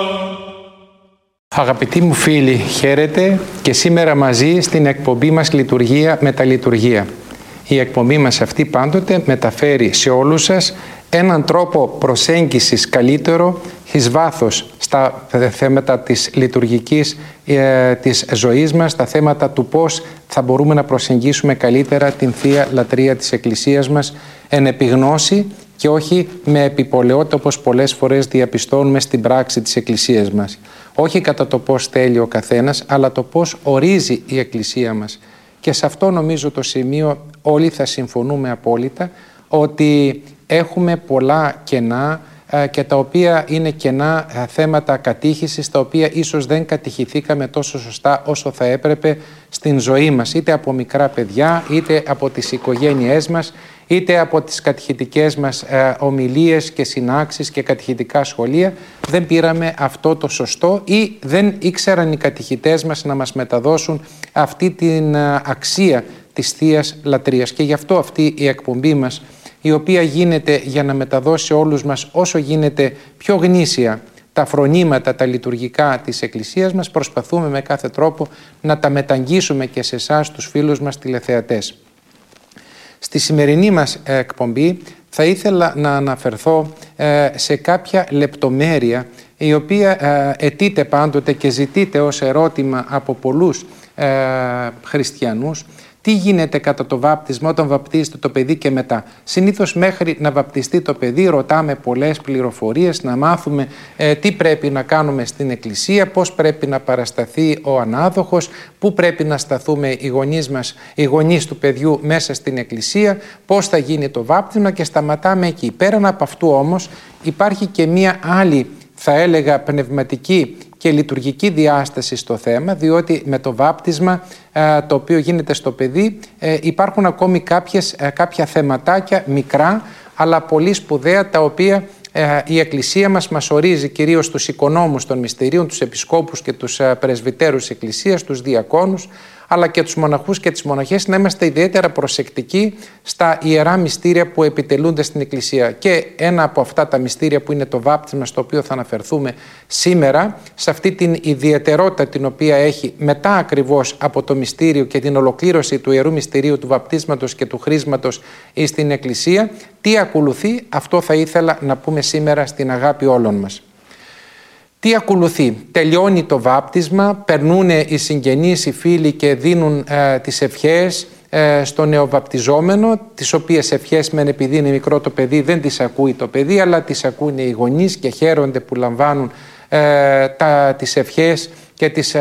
Αγαπητοί μου φίλοι, χαίρετε και σήμερα μαζί στην εκπομπή μας Λειτουργία με τα Λειτουργία. Η εκπομπή μας αυτή πάντοτε μεταφέρει σε όλους σας έναν τρόπο προσέγγισης καλύτερο εις βάθος στα θέματα της λειτουργικής της ζωής μας, στα θέματα του πώς θα μπορούμε να προσεγγίσουμε καλύτερα την Θεία Λατρεία της Εκκλησίας μας εν επιγνώση και όχι με επιπολαιότητα όπως πολλές φορές διαπιστώνουμε στην πράξη της Εκκλησίας μας. Όχι κατά το πώς θέλει ο καθένας, αλλά το πώς ορίζει η Εκκλησία μας. Και σε αυτό νομίζω το σημείο όλοι θα συμφωνούμε απόλυτα ότι έχουμε πολλά κενά και τα οποία είναι κενά θέματα κατήχησης, τα οποία ίσως δεν κατηχηθήκαμε τόσο σωστά όσο θα έπρεπε στην ζωή μας, είτε από μικρά παιδιά, είτε από τις οικογένειές μας, είτε από τις κατηχητικές μας ομιλίες και συνάξεις και κατηχητικά σχολεία. Δεν πήραμε αυτό το σωστό ή δεν ήξεραν οι κατηχητές μας να μας μεταδώσουν αυτή την αξία της Θείας Λατρείας. Και γι' αυτό αυτή η εκπομπή μας, η οποία γίνεται για να μεταδώσει σε όλους μας όσο γίνεται πιο γνήσια τα φρονήματα, τα λειτουργικά της Εκκλησίας μας, προσπαθούμε με κάθε τρόπο να τα μεταγγίσουμε και σε εσάς τους φίλους μας τηλεθεατές. Στη σημερινή μας εκπομπή θα ήθελα να αναφερθώ σε κάποια λεπτομέρεια η οποία αιτείται πάντοτε και ζητείται ως ερώτημα από πολλούς χριστιανούς. Τι γίνεται κατά το βάπτισμα όταν βαπτίζεται το παιδί και μετά? Συνήθως μέχρι να βαπτιστεί το παιδί ρωτάμε πολλές πληροφορίες, να μάθουμε τι πρέπει να κάνουμε στην Εκκλησία, πώς πρέπει να παρασταθεί ο ανάδοχος, πού πρέπει να σταθούμε οι γονείς του παιδιού μέσα στην Εκκλησία, πώς θα γίνει το βάπτισμα και σταματάμε εκεί. Πέραν από αυτού όμως υπάρχει και μία άλλη, θα έλεγα, πνευματική και λειτουργική διάσταση στο θέμα, διότι με το βάπτισμα το οποίο γίνεται στο παιδί υπάρχουν ακόμη κάποια θεματάκια μικρά αλλά πολύ σπουδαία, τα οποία η Εκκλησία μας ορίζει, κυρίως τους οικονόμους των μυστηρίων, τους επισκόπους και τους πρεσβυτέρους της Εκκλησίας, τους διακόνους, αλλά και τους μοναχούς και τις μοναχές, να είμαστε ιδιαίτερα προσεκτικοί στα ιερά μυστήρια που επιτελούνται στην Εκκλησία. Και ένα από αυτά τα μυστήρια που είναι το βάπτισμα, στο οποίο θα αναφερθούμε σήμερα, σε αυτή την ιδιαιτερότητα την οποία έχει μετά ακριβώς από το μυστήριο και την ολοκλήρωση του ιερού μυστηρίου του βαπτίσματος και του χρίσματος στην Εκκλησία, τι ακολουθεί, αυτό θα ήθελα να πούμε σήμερα στην αγάπη όλων μας. Τι ακολουθεί? Τελειώνει το βάπτισμα, περνούν οι συγγενείς, οι φίλοι και δίνουν τις ευχές στο νεοβαπτιζόμενο, τις οποίες ευχές μεν επειδή είναι μικρό το παιδί δεν τις ακούει το παιδί, αλλά τις ακούνε οι γονείς και χαίρονται που λαμβάνουν τις ευχές και τις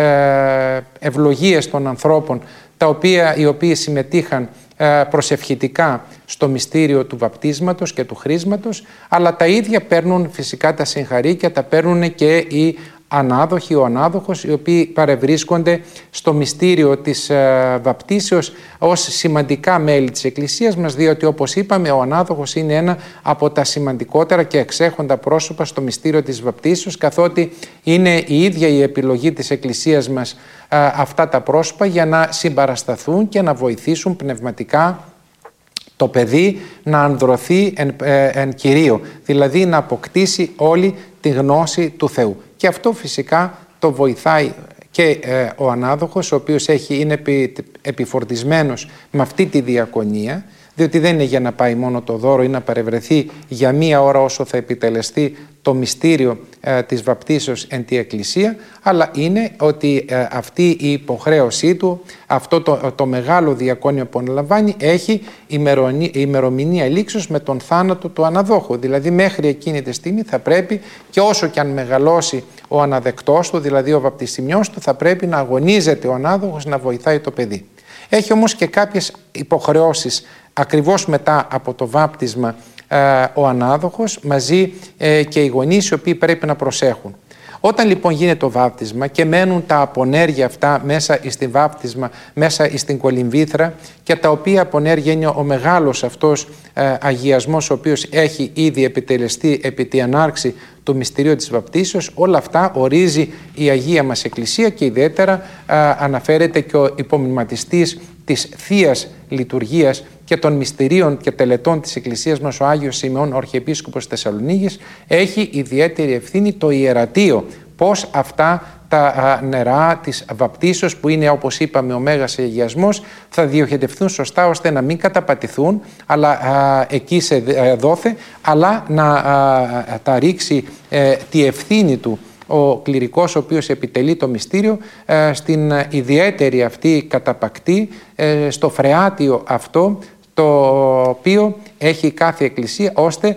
ευλογίες των ανθρώπων οι οποίοι συμμετείχαν προσευχητικά στο μυστήριο του βαπτίσματος και του χρίσματος, αλλά τα ίδια παίρνουν φυσικά τα συγχαρήκια, τα παίρνουν και οι ανάδοχοι, ο ανάδοχος, οι οποίοι παρευρίσκονται στο μυστήριο της βαπτίσεως ως σημαντικά μέλη της Εκκλησίας μας, διότι όπως είπαμε ο ανάδοχος είναι ένα από τα σημαντικότερα και εξέχοντα πρόσωπα στο μυστήριο της βαπτίσεως, καθότι είναι η ίδια η επιλογή της Εκκλησίας μας αυτά τα πρόσωπα για να συμπαρασταθούν και να βοηθήσουν πνευματικά το παιδί να ανδρωθεί εν Κυρίω, δηλαδή να αποκτήσει όλη τη γνώση του Θεού. Και αυτό φυσικά το βοηθάει και ο ανάδοχος, ο οποίος είναι επιφορτισμένος με αυτή τη διακονία, διότι δεν είναι για να πάει μόνο το δώρο ή να παρευρεθεί για μία ώρα όσο θα επιτελεστεί το μυστήριο της βαπτίσεως εν τη Εκκλησία, αλλά είναι ότι αυτή η υποχρέωσή του, αυτό το μεγάλο διακόνιο που αναλαμβάνει, έχει ημερομηνία λήξεως με τον θάνατο του αναδόχου. Δηλαδή μέχρι εκείνη τη στιγμή θα πρέπει, και όσο και αν μεγαλώσει ο αναδεκτός του, δηλαδή ο βαπτιστημιός του, θα πρέπει να αγωνίζεται ο ανάδοχος να βοηθάει το παιδί. Έχει όμως και κάποιες υποχρεώσεις ακριβώς μετά από το βάπτισμα ο ανάδοχος, μαζί και οι γονείς, οι οποίοι πρέπει να προσέχουν. Όταν λοιπόν γίνεται το βάπτισμα και μένουν τα απονέρια αυτά μέσα στην βάπτισμα, μέσα στην κολυμβήθρα, και τα οποία απονέρια είναι ο μεγάλος αυτός αγιασμός ο οποίος έχει ήδη επιτελεστεί επί τη ανάρξη του μυστηρίου της βαπτίσεως, όλα αυτά ορίζει η Αγία μας Εκκλησία και ιδιαίτερα αναφέρεται και ο υπομνηματιστής της Θείας Λειτουργίας και των μυστηρίων και τελετών της Εκκλησίας μας, ο Άγιος Σημεών, ο Αρχιεπίσκοπος Θεσσαλονίκης, έχει ιδιαίτερη ευθύνη το ιερατείο πώς αυτά τα νερά της βαπτίσεως, που είναι, όπως είπαμε, ο Μέγας Αγιασμός, θα διοχετευθούν σωστά ώστε να μην καταπατηθούν εκεί σε δόθε, αλλά να τα ρίξει τη ευθύνη του ο κληρικός, ο οποίος επιτελεί το μυστήριο, στην ιδιαίτερη αυτή καταπακτή, στο φρεάτιο αυτό το οποίο έχει κάθε εκκλησία, ώστε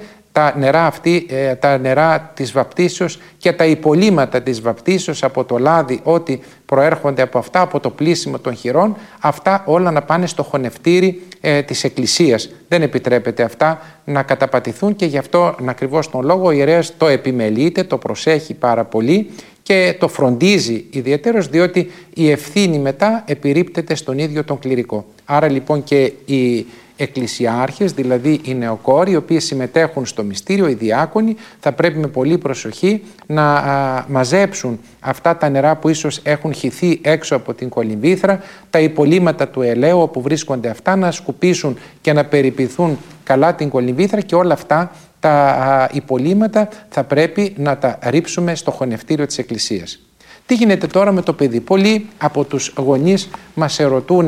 τα νερά της βαπτίσεως και τα υπολείμματα της βαπτίσεως από το λάδι, ό,τι προέρχονται από αυτά, από το πλύσιμο των χειρών, αυτά όλα να πάνε στο χωνευτήρι της εκκλησίας. Δεν επιτρέπεται αυτά να καταπατηθούν, και γι' αυτό ακριβώς τον λόγο ο ιερέας το επιμελείται, το προσέχει πάρα πολύ και το φροντίζει ιδιαίτερος, διότι η ευθύνη μετά επιρρύπτεται στον ίδιο τον κληρικό. Άρα λοιπόν και οι εκκλησιάρχες, δηλαδή οι νεοκόροι, οι οποίοι συμμετέχουν στο μυστήριο, οι διάκονοι, θα πρέπει με πολύ προσοχή να μαζέψουν αυτά τα νερά που ίσως έχουν χυθεί έξω από την κολυμβήθρα, τα υπολείμματα του ελαίου όπου βρίσκονται αυτά, να σκουπίσουν και να περιποιηθούν καλά την κολυμβήθρα, και όλα αυτά τα υπολείμματα θα πρέπει να τα ρίψουμε στο χωνευτήριο της εκκλησίας. Τι γίνεται τώρα με το παιδί? Πολλοί από τους γονείς μας ερωτούν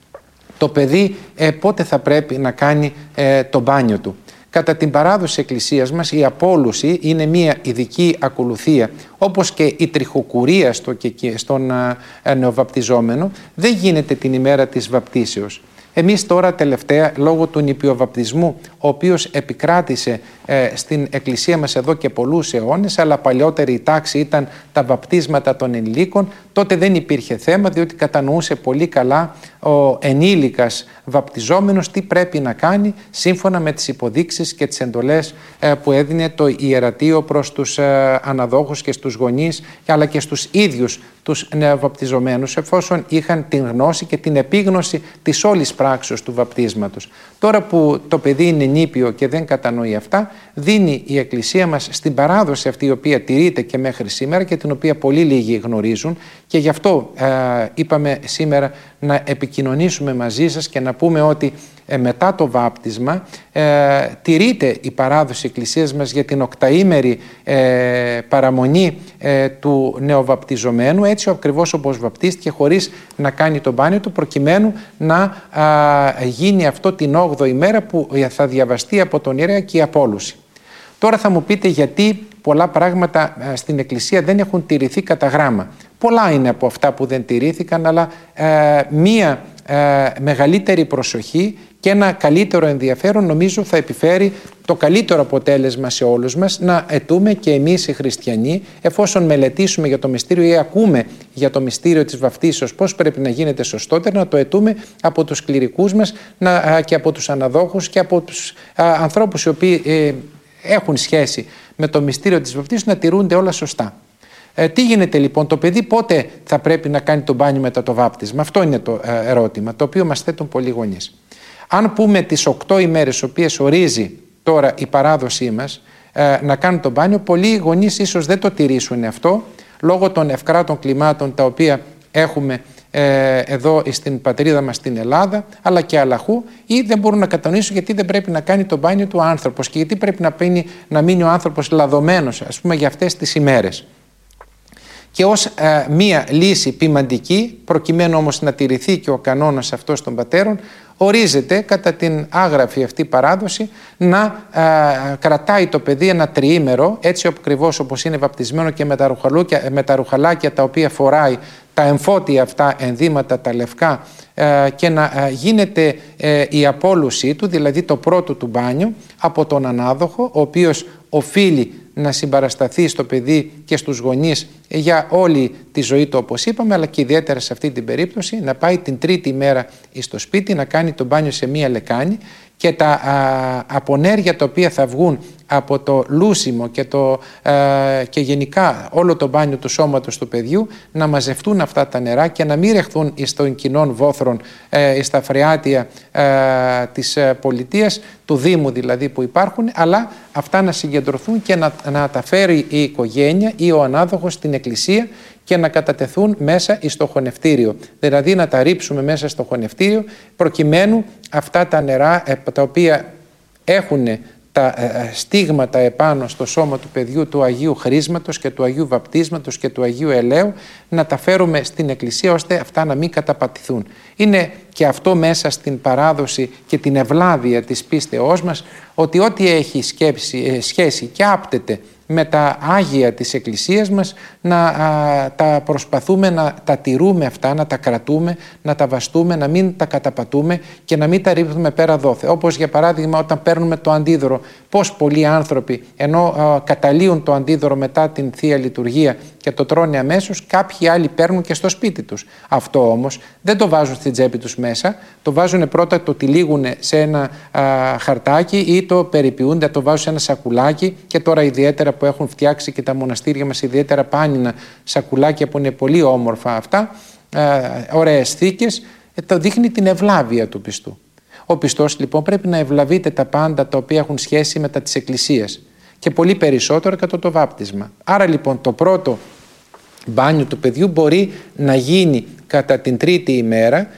το παιδί πότε θα πρέπει να κάνει το μπάνιο του. Κατά την παράδοση της εκκλησίας μας, η απόλουση είναι μια ειδική ακολουθία, όπως και η τριχοκουρία στον νεοβαπτιζόμενο δεν γίνεται την ημέρα της βαπτίσεως. Εμείς τώρα τελευταία, λόγω του νηπιοβαπτισμού, ο οποίος επικράτησε στην εκκλησία μας εδώ και πολλούς αιώνες, αλλά παλιότερη η τάξη ήταν τα βαπτίσματα των ενηλίκων, τότε δεν υπήρχε θέμα, διότι κατανοούσε πολύ καλά ο ενήλικας βαπτιζόμενος τι πρέπει να κάνει σύμφωνα με τις υποδείξεις και τις εντολές που έδινε το ιερατείο προς τους αναδόχους και στους γονείς, αλλά και στους ίδιους τους νεοβαπτιζομένους, εφόσον είχαν την γνώση και την επίγνωση της όλης πράξεως του βαπτίσματος. Τώρα που το παιδί είναι νήπιο και δεν κατανοεί αυτά, δίνει η Εκκλησία μας στην παράδοση αυτή, η οποία τηρείται και μέχρι σήμερα και την οποία πολύ λίγοι γνωρίζουν, και γι' αυτό είπαμε σήμερα να επικοινωνήσουμε μαζί σας και να πούμε ότι μετά το βάπτισμα τηρείται η παράδοση της Εκκλησίας μας για την οκταήμερη παραμονή του νεοβαπτιζομένου, έτσι ακριβώς όπως βαπτίστηκε, χωρίς να κάνει το μπάνιο του, προκειμένου να γίνει αυτό την 8η μέρα που θα διαβαστεί από τον ιερέα και η απόλουση. Τώρα θα μου πείτε γιατί πολλά πράγματα στην Εκκλησία δεν έχουν τηρηθεί κατά γράμμα. Πολλά είναι από αυτά που δεν τηρήθηκαν, αλλά μία μεγαλύτερη προσοχή και ένα καλύτερο ενδιαφέρον νομίζω θα επιφέρει το καλύτερο αποτέλεσμα σε όλους μας, να αιτούμε και εμείς οι χριστιανοί, εφόσον μελετήσουμε για το μυστήριο ή ακούμε για το μυστήριο της βαπτίσεως πώς πρέπει να γίνεται σωστότερα, να το αιτούμε από τους κληρικούς μας και από τους αναδόχους και από τους ανθρώπους οι οποίοι έχουν σχέση με το μυστήριο της βαπτίσεως, να τηρούνται όλα σωστά. Τι γίνεται λοιπόν, το παιδί πότε θα πρέπει να κάνει το μπάνιο μετά το βάπτισμα? Αυτό είναι το ερώτημα, το οποίο μας θέτουν πολλοί γονείς. Αν πούμε τις 8 ημέρες, οποίες ορίζει τώρα η παράδοσή μας, να κάνουν το μπάνιο, πολλοί γονείς ίσως δεν το τηρήσουν αυτό, λόγω των ευκράτων κλιμάτων τα οποία έχουμε εδώ στην πατρίδα μας στην Ελλάδα, αλλά και αλλαχού, ή δεν μπορούν να κατανοήσουν γιατί δεν πρέπει να κάνει το μπάνιο του άνθρωπος και γιατί πρέπει να μείνει ο άνθρωπος λαδωμένος, ας πούμε, για αυτές τις ημέρες. Και ως μία λύση ποιμαντική, προκειμένου όμως να τηρηθεί και ο κανόνας αυτός των πατέρων, ορίζεται κατά την άγραφη αυτή παράδοση να κρατάει το παιδί ένα τριήμερο, έτσι ακριβώς όπως είναι βαπτισμένο και με τα ρουχαλάκια τα οποία φοράει, τα εμφώτια αυτά ενδύματα, τα λευκά, και να γίνεται η απόλουσή του, δηλαδή το πρώτο του μπάνιο, από τον ανάδοχο, ο οποίος οφείλει να συμπαρασταθεί στο παιδί και στους γονείς για όλη τη ζωή του, όπως είπαμε, αλλά και ιδιαίτερα σε αυτή την περίπτωση να πάει την 3η μέρα στο σπίτι, να κάνει το μπάνιο σε μία λεκάνη, και τα απονέρια τα οποία θα βγουν από το λούσιμο και γενικά όλο το μπάνιο του σώματος του παιδιού, να μαζευτούν αυτά τα νερά και να μην ρεχθούν στον κοινών βόθρων, στα φρεάτια της πολιτείας, του Δήμου δηλαδή που υπάρχουν, αλλά αυτά να συγκεντρωθούν και να τα φέρει η οικογένεια ή ο ανάδοχος στην εκκλησία και να κατατεθούν μέσα στο χωνευτήριο. Δηλαδή να τα ρίψουμε μέσα στο χωνευτήριο, προκειμένου αυτά τα νερά τα οποία έχουν τα στίγματα επάνω στο σώμα του παιδιού του Αγίου Χρίσματος και του Αγίου Βαπτίσματος και του Αγίου Ελαίου, να τα φέρουμε στην Εκκλησία ώστε αυτά να μην καταπατηθούν. Είναι και αυτό μέσα στην παράδοση και την ευλάβεια της πίστεώς μας, ότι ό,τι έχει σχέση και άπτεται με τα Άγια της Εκκλησίας μας, να τα προσπαθούμε να τα τηρούμε αυτά, να τα κρατούμε, να τα βαστούμε, να μην τα καταπατούμε και να μην τα ρίχνουμε πέρα δόθε. Όπως για παράδειγμα όταν παίρνουμε το αντίδωρο, πώς πολλοί άνθρωποι ενώ καταλύουν το αντίδωρο μετά την Θεία Λειτουργία και το τρώνε αμέσως, κάποιοι άλλοι παίρνουν και στο σπίτι τους. Αυτό όμως δεν το βάζουν στην τσέπη τους μέσα, το βάζουν πρώτα, το τυλίγουν σε ένα χαρτάκι ή το περιποιούνται, το βάζουν σε ένα σακουλάκι, και τώρα ιδιαίτερα που έχουν φτιάξει και τα μοναστήρια μας ιδιαίτερα πάνινα σακουλάκια που είναι πολύ όμορφα αυτά, ωραίες θήκες, το δείχνει την ευλάβεια του πιστού. Ο πιστός λοιπόν πρέπει να ευλαβείται τα πάντα τα οποία έχουν σχέση με τα της Εκκλησίας και πολύ περισσότερο κατά το βάπτισμα. Άρα λοιπόν το πρώτο μπάνιο του παιδιού μπορεί να γίνει κατά την τρίτη ημέρα,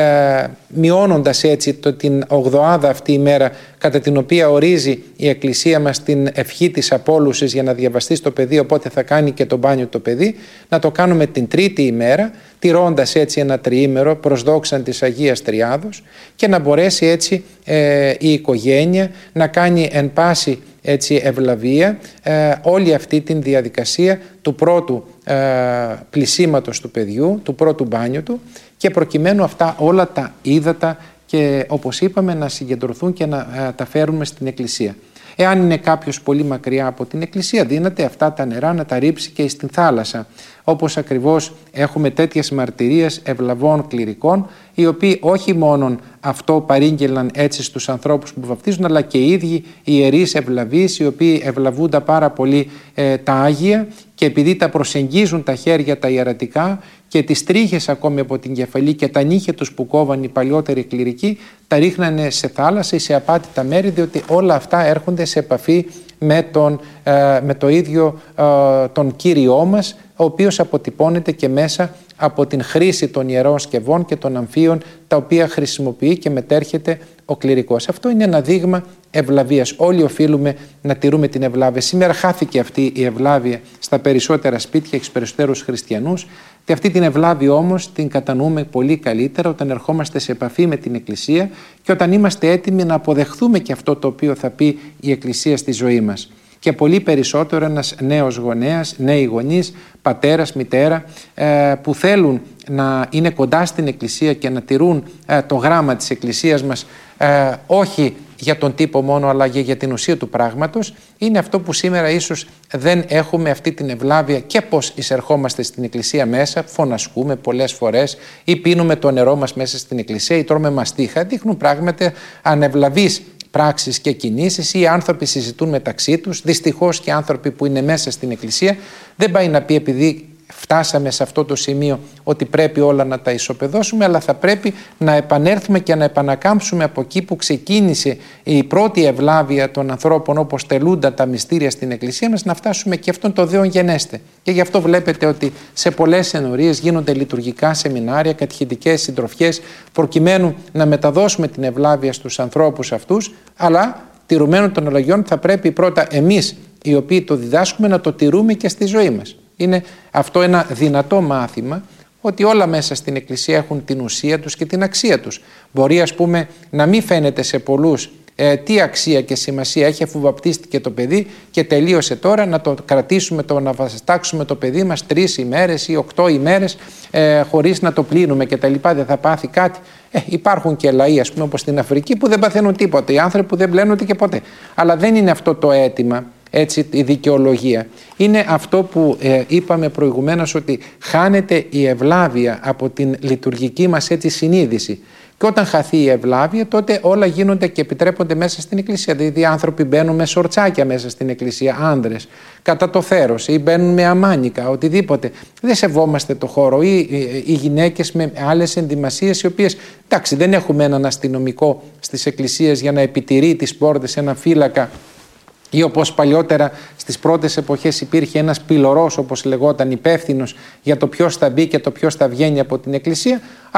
μειώνοντας έτσι την 8η αυτή ημέρα κατά την οποία ορίζει η Εκκλησία μας την ευχή της απόλουσης για να διαβαστεί στο παιδί, οπότε θα κάνει και το μπάνιο το παιδί, να το κάνουμε την τρίτη ημέρα, τηρώντας έτσι ένα τριήμερο προς δόξαν της Αγίας Τριάδος, και να μπορέσει έτσι η οικογένεια να κάνει εν πάση έτσι ευλαβία όλη αυτή την διαδικασία του πρώτου πλησίματος του παιδιού, του πρώτου μπάνιου του, και προκειμένου αυτά όλα τα ύδατα και όπως είπαμε να συγκεντρωθούν και να τα φέρουμε στην Εκκλησία. Εάν είναι κάποιος πολύ μακριά από την Εκκλησία, δύναται αυτά τα νερά να τα ρίψει και στην θάλασσα, όπως ακριβώς έχουμε τέτοιες μαρτυρίες ευλαβών κληρικών, οι οποίοι όχι μόνον αυτό παρήγγελαν έτσι στους ανθρώπους που βαπτίζουν, αλλά και οι ίδιοι οι ιερείς ευλαβείς, οι οποίοι ευλαβούνται πάρα πολύ τα Άγια, και επειδή τα προσεγγίζουν τα χέρια τα ιερατικά και τις τρίχες ακόμη από την κεφαλή και τα νύχια τους που κόβαν οι παλιότεροι κληρικοί, τα ρίχνανε σε θάλασσα ή σε απάτητα μέρη, διότι όλα αυτά έρχονται σε επαφή με το ίδιο τον Κύριό μας, ο οποίος αποτυπώνεται και μέσα από την χρήση των ιερών σκευών και των αμφίων τα οποία χρησιμοποιεί και μετέρχεται ο κληρικός. Αυτό είναι ένα δείγμα ευλαβίας. Όλοι οφείλουμε να τηρούμε την ευλάβεια. Σήμερα χάθηκε αυτή η ευλάβεια στα περισσότερα σπίτια και στους περισσότερους χριστιανούς, και αυτή την ευλάβεια όμως την κατανοούμε πολύ καλύτερα όταν ερχόμαστε σε επαφή με την Εκκλησία και όταν είμαστε έτοιμοι να αποδεχθούμε και αυτό το οποίο θα πει η Εκκλησία στη ζωή μας. Και πολύ περισσότερο ένας νέος γονέας, νέοι γονείς, πατέρας, μητέρα, που θέλουν να είναι κοντά στην Εκκλησία και να τηρούν το γράμμα της Εκκλησίας μας, όχι για τον τύπο μόνο αλλά για την ουσία του πράγματος, είναι αυτό που σήμερα ίσως δεν έχουμε αυτή την ευλάβεια, και πως εισερχόμαστε στην Εκκλησία μέσα, φωνασκούμε πολλές φορές ή πίνουμε το νερό μας μέσα στην Εκκλησία ή τρώμε μαστίχα, δείχνουν πράγματα ανευλαβείς πράξεις και κινήσεις, ή οι άνθρωποι συζητούν μεταξύ τους. Δυστυχώς και άνθρωποι που είναι μέσα στην Εκκλησία δεν πάει να πει επειδή φτάσαμε σε αυτό το σημείο ότι πρέπει όλα να τα ισοπεδώσουμε, αλλά θα πρέπει να επανέλθουμε και να επανακάμψουμε από εκεί που ξεκίνησε η πρώτη ευλάβεια των ανθρώπων, όπως τελούνταν τα μυστήρια στην Εκκλησία μας, να φτάσουμε και αυτόν το δέον γενέστε. Και γι' αυτό βλέπετε ότι σε πολλές ενορίες γίνονται λειτουργικά σεμινάρια, κατηχητικές συντροφιές, προκειμένου να μεταδώσουμε την ευλάβεια στους ανθρώπους αυτούς, αλλά τηρουμένων των αλλαγιών θα πρέπει πρώτα εμείς οι οποίοι το διδάσκουμε να το τηρούμε και στη ζωή μας. Είναι αυτό ένα δυνατό μάθημα, ότι όλα μέσα στην Εκκλησία έχουν την ουσία τους και την αξία τους. Μπορεί ας πούμε να μην φαίνεται σε πολλούς τι αξία και σημασία έχει αφού βαπτίστηκε το παιδί και τελείωσε τώρα, να το κρατήσουμε, να βαστάξουμε το παιδί μας 3 ημέρες ή 8 ημέρες χωρίς να το πλύνουμε και τα λοιπά, δεν θα πάθει κάτι. Υπάρχουν και λαοί ας πούμε όπως στην Αφρική που δεν παθαίνουν τίποτα, οι άνθρωποι που δεν πλένονται και ποτέ. Αλλά δεν είναι αυτό το αίτημα. Έτσι, η δικαιολογία είναι αυτό που είπαμε προηγουμένως, ότι χάνεται η ευλάβεια από την λειτουργική μας έτσι συνείδηση, και όταν χαθεί η ευλάβεια τότε όλα γίνονται και επιτρέπονται μέσα στην Εκκλησία. Δηλαδή οι άνθρωποι μπαίνουν με σορτσάκια μέσα στην Εκκλησία, άνδρες, κατά το θέρος, ή μπαίνουν με αμάνικα, οτιδήποτε. Δεν σεβόμαστε το χώρο, ή οι γυναίκες με άλλες ενδυμασίες, οι οποίες, εντάξει, δεν έχουμε έναν αστυνομικό στις εκκλησίες για να επιτηρεί τις πόρτες, ένα φύλακα, ή όπως παλιότερα στις πρώτες εποχές υπήρχε ένας πυλωρός, όπως λεγόταν, υπεύθυνος για το ποιος θα μπει και το ποιος θα βγαίνει από την Εκκλησία, αλλά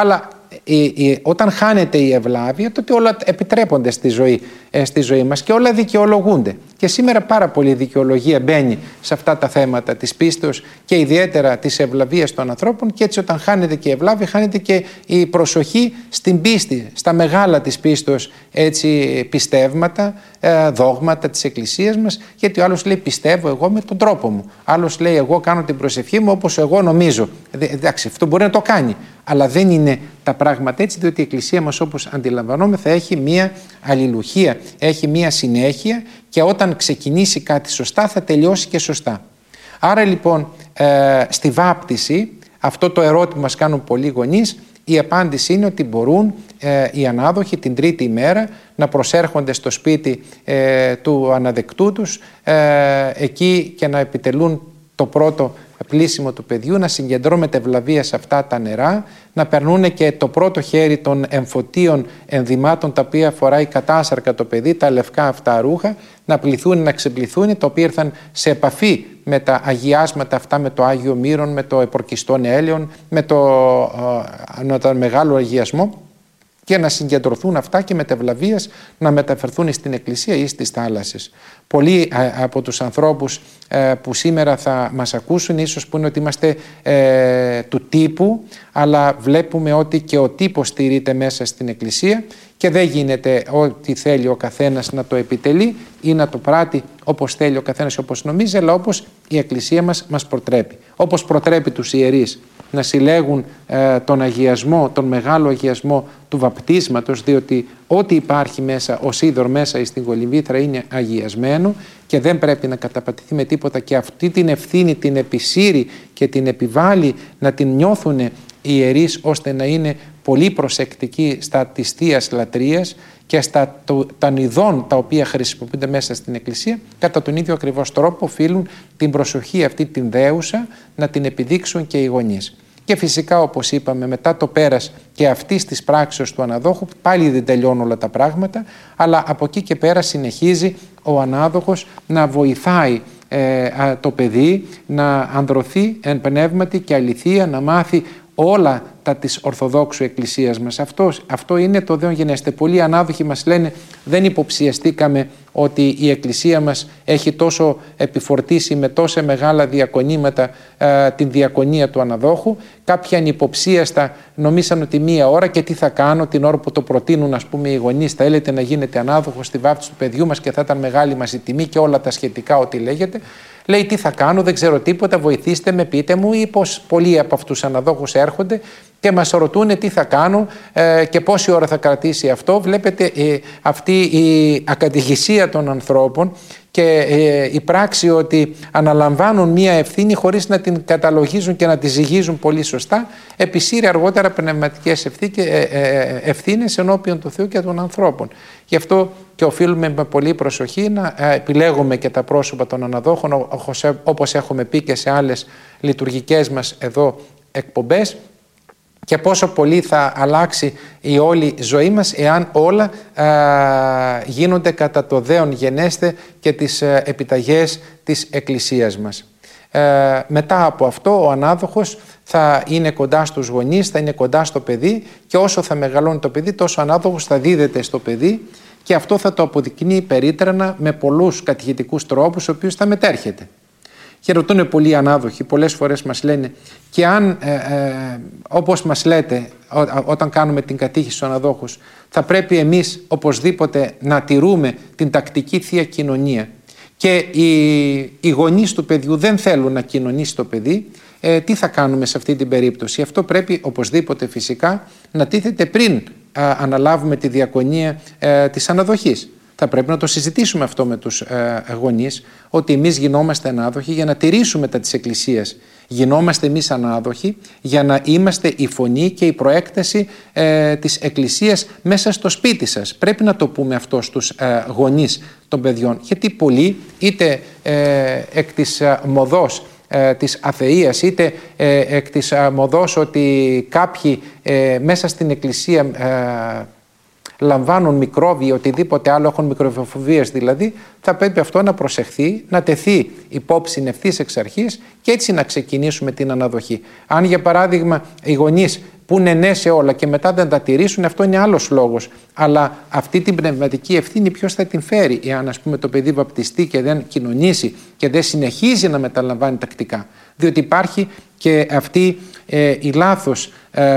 όταν χάνεται η ευλάβεια, τότε όλα επιτρέπονται στη ζωή μας και όλα δικαιολογούνται. Και σήμερα πάρα πολλή δικαιολογία μπαίνει σε αυτά τα θέματα της πίστεως και ιδιαίτερα της ευλαβίας των ανθρώπων, και έτσι όταν χάνεται και η ευλάβεια, χάνεται και η προσοχή στην πίστη, στα μεγάλα της πίστεως πιστεύματα, δόγματα της Εκκλησίας μας, γιατί ο άλλος λέει πιστεύω εγώ με τον τρόπο μου, άλλος λέει εγώ κάνω την προσευχή μου όπως εγώ νομίζω. Εντάξει, αυτό μπορεί να το κάνει, αλλά δεν είναι τα πράγματα έτσι, διότι η Εκκλησία μας, όπως αντιλαμβανόμεθα, έχει μία αλληλουχία, έχει μία συνέχεια, και όταν ξεκινήσει κάτι σωστά θα τελειώσει και σωστά. Άρα λοιπόν στη βάπτιση, αυτό το ερώτημα μας κάνουν πολλοί γονείς, η απάντηση είναι ότι μπορούν οι ανάδοχοι την τρίτη ημέρα να προσέρχονται στο σπίτι του αναδεκτού τους εκεί και να επιτελούν το πρώτο πλήσιμο του παιδιού, να συγκεντρώνουν μετευλαβία σε αυτά τα νερά, να περνούν και το πρώτο χέρι των εμφωτίων ενδυμάτων τα οποία φοράει κατάσαρκα το παιδί, τα λευκά αυτά ρούχα, να πληθούν, να ξεπληθούν, τα οποία ήρθαν σε επαφή με τα αγιάσματα αυτά, με το Άγιο Μύρον, με το επορκιστόν έλαιον, με τον μεγάλο αγιασμό, και να συγκεντρωθούν αυτά και μετευλαβίας να μεταφερθούν στην Εκκλησία ή στις θάλασσες. Πολλοί από τους ανθρώπους που σήμερα θα μας ακούσουν ίσως πούνε ότι είμαστε του τύπου, αλλά βλέπουμε ότι και ο τύπος στηρείται μέσα στην Εκκλησία και δεν γίνεται ό,τι θέλει ο καθένας να το επιτελεί ή να το πράττει όπως θέλει ο καθένας, όπως νομίζει, αλλά όπως η Εκκλησία μας προτρέπει. Όπως προτρέπει τους ιερείς να συλλέγουν τον αγιασμό, τον μεγάλο αγιασμό του βαπτίσματος, διότι ό,τι υπάρχει μέσα, ο σίδωρ μέσα στην κολυμβήθρα είναι αγιασμένο και δεν πρέπει να καταπατηθεί με τίποτα, και αυτή την ευθύνη την επισύρει και την επιβάλλει να την νιώθουν οι ιερείς, ώστε να είναι πολύ προσεκτικοί στα της Θείας Λατρείας και στα των ειδών τα οποία χρησιμοποιούνται μέσα στην Εκκλησία. Κατά τον ίδιο ακριβώς τρόπο οφείλουν την προσοχή αυτή την δέουσα να την επιδείξουν και οι γονείς. Και φυσικά, όπως είπαμε, μετά το πέρας και αυτής της πράξεως του αναδόχου, πάλι δεν τελειώνουν όλα τα πράγματα, αλλά από εκεί και πέρα συνεχίζει ο ανάδοχος να βοηθάει το παιδί να ανδρωθεί εν πνεύματι και αληθεία, να μάθει όλα τα της Ορθοδόξου Εκκλησίας μας. Αυτό είναι το δέον γενέστε. Πολλοί ανάδοχοι μας λένε δεν υποψιαστήκαμε ότι η Εκκλησία μας έχει τόσο επιφορτήσει με τόσα μεγάλα διακονήματα την διακονία του αναδόχου. Κάποιοι ανυποψίαστα νομίσαν ότι μία ώρα και τι θα κάνω την ώρα που το προτείνουν, ας πούμε, οι γονείς, θέλετε να γίνετε ανάδοχος στη βάπτιση του παιδιού μας και θα ήταν μεγάλη μας η τιμή και όλα τα σχετικά ό,τι λέγεται. Λέει τι θα κάνω, δεν ξέρω τίποτα, βοηθήστε με, πείτε μου, ή πως πολλοί από αυτούς τους αναδόχους έρχονται και μας ρωτούν τι θα κάνω και πόση ώρα θα κρατήσει αυτό. Βλέπετε αυτή η ακατηχησία των ανθρώπων και η πράξη ότι αναλαμβάνουν μία ευθύνη χωρίς να την καταλογίζουν και να τη ζυγίζουν πολύ σωστά, επισύρει αργότερα πνευματικές ευθύνες ενώπιον του Θεού και των ανθρώπων. Γι' αυτό και οφείλουμε με πολύ προσοχή να επιλέγουμε και τα πρόσωπα των αναδόχων, όπως έχουμε πει και σε άλλες λειτουργικές μας εδώ εκπομπές, και πόσο πολύ θα αλλάξει η όλη ζωή μας εάν όλα γίνονται κατά το δέον γενέστε και τις επιταγές της Εκκλησίας μας. Μετά από αυτό ο ανάδοχος θα είναι κοντά στους γονείς, θα είναι κοντά στο παιδί, και όσο θα μεγαλώνει το παιδί τόσο ο ανάδοχος θα δίδεται στο παιδί, και αυτό θα το αποδεικνύει περίτρανα με πολλούς κατηχητικούς τρόπους, ο οποίους θα μετέρχεται. Και ρωτούν πολλοί ανάδοχοι, πολλές φορές μας λένε, και αν όπως μας λέτε όταν κάνουμε την κατήχηση στους αναδόχους, θα πρέπει εμείς οπωσδήποτε να τηρούμε την τακτική Θεία Κοινωνία και οι γονείς του παιδιού δεν θέλουν να κοινωνήσει το παιδί, τι θα κάνουμε σε αυτή την περίπτωση? Αυτό πρέπει οπωσδήποτε φυσικά να τίθεται πριν αναλάβουμε τη διακονία της αναδοχής. Θα πρέπει να το συζητήσουμε αυτό με τους γονείς, ότι εμείς γινόμαστε ανάδοχοι για να τηρήσουμε τα της Εκκλησίας. Γινόμαστε εμείς ανάδοχοι για να είμαστε η φωνή και η προέκταση της Εκκλησίας μέσα στο σπίτι σας. Πρέπει να το πούμε αυτό στους γονείς των παιδιών, γιατί πολλοί είτε εκ της μοδός της αθείας, είτε εκ της μοδός ότι κάποιοι μέσα στην Εκκλησία λαμβάνουν μικρόβια ή οτιδήποτε άλλο, έχουν μικροβιοφοβίες δηλαδή, θα πρέπει αυτό να προσεχθεί, να τεθεί υπόψη ευθύς εξ αρχής και έτσι να ξεκινήσουμε την αναδοχή. Αν για παράδειγμα οι γονείς που είναι ναι σε όλα και μετά δεν τα τηρήσουν, αυτό είναι άλλος λόγος. Αλλά αυτή την πνευματική ευθύνη ποιος θα την φέρει, εάν ας πούμε το παιδί βαπτιστεί και δεν κοινωνήσει και δεν συνεχίζει να μεταλαμβάνει τακτικά? Διότι υπάρχει και αυτή η λάθος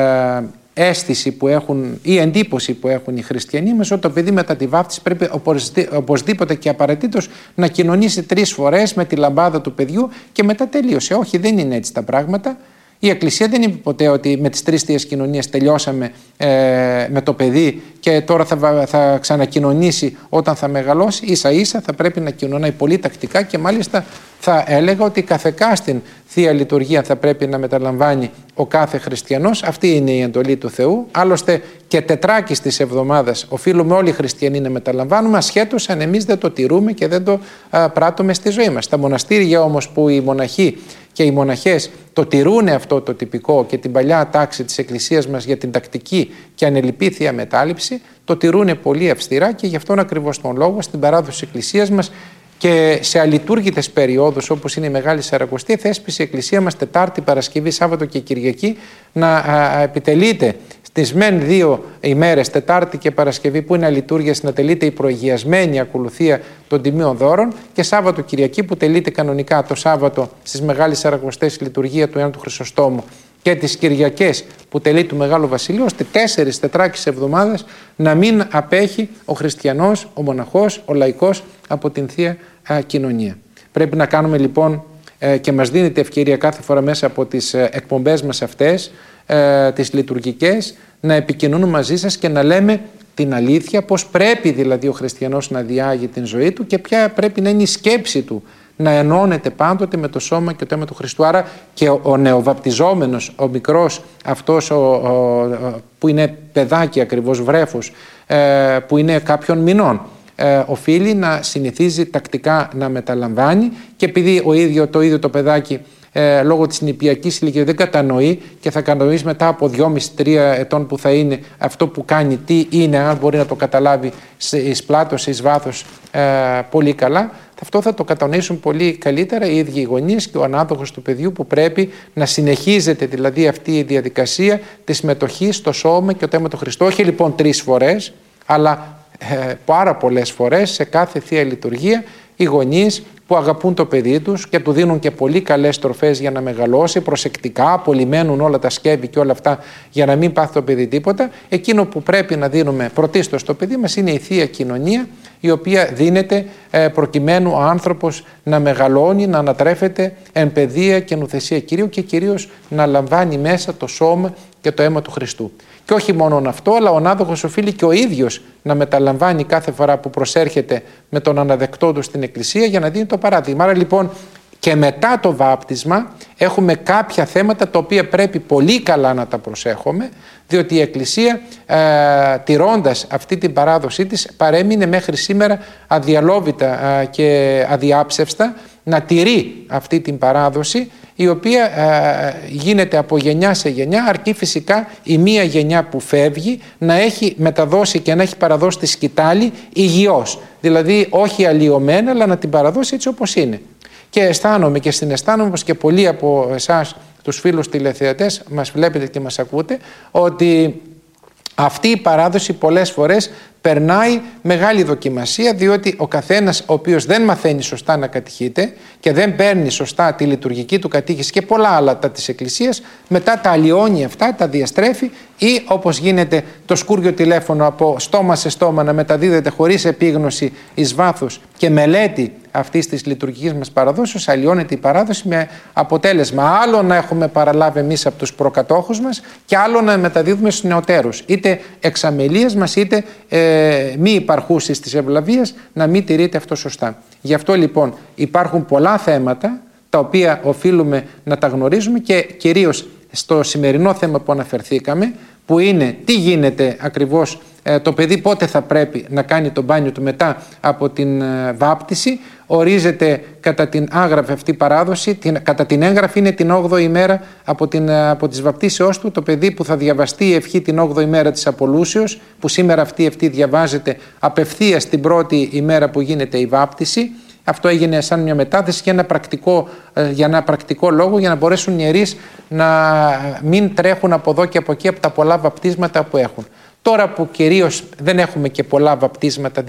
αίσθηση που έχουν ή εντύπωση που έχουν οι χριστιανοί μας, ότι το παιδί μετά τη βάφτιση πρέπει οπωσδήποτε και απαραίτητος να κοινωνήσει 3 φορές με τη λαμπάδα του παιδιού και μετά τελείωσε. Όχι, δεν είναι έτσι τα πράγματα. Η Εκκλησία δεν είπε ποτέ ότι με τις 3 θείες κοινωνίες τελειώσαμε με το παιδί και τώρα θα ξανακοινωνήσει όταν θα μεγαλώσει. Ίσα ίσα θα πρέπει να κοινωνάει πολύ τακτικά και μάλιστα θα έλεγα ότι καθεκάστην Θεία Λειτουργία θα πρέπει να μεταλαμβάνει ο κάθε χριστιανός. Αυτή είναι η εντολή του Θεού. Άλλωστε και τετράκις της εβδομάδας οφείλουμε όλοι οι χριστιανοί να μεταλαμβάνουμε, ασχέτως αν εμείς δεν το τηρούμε και δεν το πράττουμε στη ζωή μας. Στα μοναστήρια όμως που οι μοναχοί και οι μοναχές το τηρούν αυτό το τυπικό και την παλιά τάξη της Εκκλησίας μας για την τακτική και ανελιπή Θεία Μετάληψη, το τηρούν πολύ αυστηρά και γι' αυτόν ακριβώς τον λόγο στην παράδοση της Εκκλησίας μας και σε αλειτούργητες περιόδους όπως είναι η Μεγάλη Σαρακοστή, θέσπισε η Εκκλησία μας Τετάρτη, Παρασκευή, Σάββατο και Κυριακή να επιτελείται στις μεν 2 ημέρες, Τετάρτη και Παρασκευή που είναι αλειτούργιας, να τελείται η προηγιασμένη ακολουθία των τιμίων δώρων και Σάββατο Κυριακή που τελείται κανονικά το Σάββατο στις Μεγάλες Σαρακοστές η λειτουργία του Ιωάννου του Χρυσοστόμου και τις Κυριακές που τελεί του Μεγάλου Βασιλείου, ώστε 4 τετράκις εβδομάδες να μην απέχει ο χριστιανός, ο μοναχός, ο λαϊκός από την Θεία Κοινωνία. Πρέπει να κάνουμε λοιπόν και μας δίνεται ευκαιρία κάθε φορά μέσα από τις εκπομπές μας αυτές, τις λειτουργικές, να επικοινωνούμε μαζί σας και να λέμε την αλήθεια, πώς πρέπει δηλαδή ο χριστιανός να διάγει την ζωή του και ποια πρέπει να είναι η σκέψη του, να ενώνεται πάντοτε με το σώμα και το αίμα του Χριστού. Άρα και ο νεοβαπτιζόμενος, ο μικρός αυτός που είναι παιδάκι ακριβώς, βρέφος, που είναι κάποιων μηνών, οφείλει να συνηθίζει τακτικά να μεταλαμβάνει και επειδή το ίδιο το παιδάκι λόγω της νηπιακής ηλικίας δεν κατανοεί και θα κατανοήσει μετά από 2,5-3 ετών που θα είναι αυτό που κάνει, τι είναι, αν μπορεί να το καταλάβει εις πλάτος, εις βάθος πολύ καλά, αυτό θα το κατανοήσουν πολύ καλύτερα οι ίδιοι οι γονείς και ο ανάδοχος του παιδιού, που πρέπει να συνεχίζεται δηλαδή αυτή η διαδικασία της συμμετοχής στο σώμα και το αίμα του Χριστού. Όχι λοιπόν 3 φορές, αλλά πάρα πολλές φορές σε κάθε Θεία Λειτουργία οι γονείς που αγαπούν το παιδί τους και του δίνουν και πολύ καλές τροφές για να μεγαλώσει, προσεκτικά, απολυμμένουν όλα τα σκεύη και όλα αυτά για να μην πάθει το παιδί τίποτα. Εκείνο που πρέπει να δίνουμε πρωτίστως στο παιδί μας είναι η Θεία Κοινωνία, η οποία δίνεται προκειμένου ο άνθρωπος να μεγαλώνει, να ανατρέφεται εν παιδεία και νουθεσία Κυρίου και κυρίως να λαμβάνει μέσα το σώμα και το αίμα του Χριστού. Και όχι μόνο αυτό, αλλά ο ανάδοχος οφείλει και ο ίδιος να μεταλαμβάνει κάθε φορά που προσέρχεται με τον αναδεκτό του στην Εκκλησία για να δίνει το παράδειγμα. Άρα λοιπόν και μετά το βάπτισμα έχουμε κάποια θέματα τα οποία πρέπει πολύ καλά να τα προσέχουμε, διότι η Εκκλησία τηρώντας αυτή την παράδοσή της παρέμεινε μέχρι σήμερα αδιαλόβητα και αδιάψευστα να τηρεί αυτή την παράδοση, η οποία γίνεται από γενιά σε γενιά, αρκεί φυσικά η μία γενιά που φεύγει να έχει μεταδώσει και να έχει παραδώσει τη σκητάλη υγιώς, δηλαδή όχι αλλοιωμένα, αλλά να την παραδώσει έτσι όπως είναι. Και αισθάνομαι και συναισθάνομαι, πως και πολλοί από εσάς τους φίλους τηλεθεατές μας βλέπετε και μας ακούτε, ότι αυτή η παράδοση πολλές φορές περνάει μεγάλη δοκιμασία, διότι ο καθένας ο οποίος δεν μαθαίνει σωστά να κατηχείται και δεν παίρνει σωστά τη λειτουργική του κατήχηση και πολλά άλλα τα της Εκκλησίας, μετά τα αλλοιώνει αυτά, τα διαστρέφει ή όπως γίνεται το σκούριο τηλέφωνο από στόμα σε στόμα να μεταδίδεται χωρίς επίγνωση εις βάθος και μελέτη αυτής της λειτουργικής μας παραδόσεως, αλλοιώνεται η παράδοση με αποτέλεσμα άλλο να έχουμε παραλάβει εμείς από τους προκατόχους μας και άλλο να μεταδίδουμε στους νεωτέρους, είτε εξαμελίας μας είτε μη υπαρχούσης της ευλαβίας, να μην τηρείται αυτό σωστά. Γι' αυτό λοιπόν υπάρχουν πολλά θέματα τα οποία οφείλουμε να τα γνωρίζουμε και κυρίως στο σημερινό θέμα που αναφερθήκαμε, που είναι τι γίνεται ακριβώς το παιδί, πότε θα πρέπει να κάνει το μπάνιο του μετά από την βάπτιση. Ορίζεται κατά την άγραφη αυτή παράδοση, κατά την έγγραφη είναι την 8η ημέρα από τις βαπτίσεώς του, το παιδί που θα διαβαστεί η ευχή την 8η ημέρα της Απολούσεως, που σήμερα αυτή διαβάζεται απευθείας την πρώτη ημέρα που γίνεται η βάπτιση. Αυτό έγινε σαν μια μετάθεση για ένα πρακτικό λόγο, για να μπορέσουν οι ιερείς να μην τρέχουν από εδώ και από εκεί από τα πολλά βαπτίσματα που έχουν. Τώρα που κυρίως δεν έχουμε και πολλά βαπτίσματα,